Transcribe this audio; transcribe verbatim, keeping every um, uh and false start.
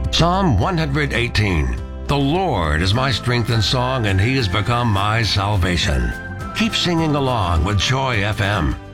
Psalm one eighteen. The Lord is my strength and song, and he has become my salvation. Keep singing along with Joy F M.